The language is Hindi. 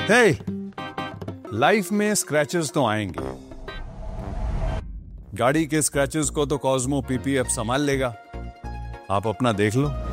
हे, लाइफ में स्क्रैचेस तो आएंगे। गाड़ी के स्क्रैचेस को तो कॉस्मो पीपीएफ संभाल लेगा, आप अपना देख लो।